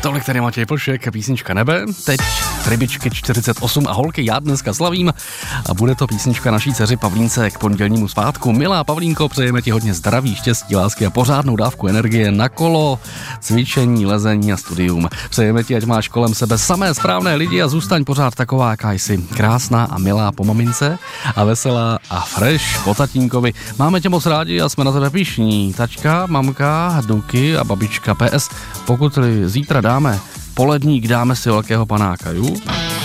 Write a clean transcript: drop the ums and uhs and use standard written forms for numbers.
Tolik tady Matěj Plšek, písnička Nebe, teď Rybičky 48 a holky, já dneska slavím a bude to písnička naší dceři Pavlínce k pondělnímu svátku. Milá Pavlínko, přejeme ti hodně zdraví, štěstí, lásky a pořádnou dávku energie na kolo, cvičení, lezení a studium. Přejeme ti, ať máš kolem sebe samé správné lidi a zůstaň pořád taková, jaká jsi. Krásná a milá po mamince a veselá a fresh po tatínkovi. Máme tě moc rádi a jsme na tebe pyšní. Tačka, mamka, Duky a babička. PS, pokud zítra dáme poledník, dáme si velkého panáka, ju?